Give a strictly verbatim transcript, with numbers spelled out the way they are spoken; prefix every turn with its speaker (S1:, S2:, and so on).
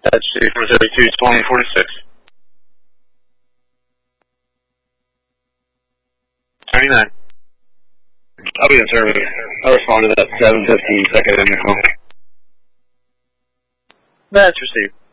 S1: That's J four thirty-two twenty forty-six. twenty-nine.
S2: I'll be in service. I'll respond to that seven fifteen second in the call.
S1: That's received.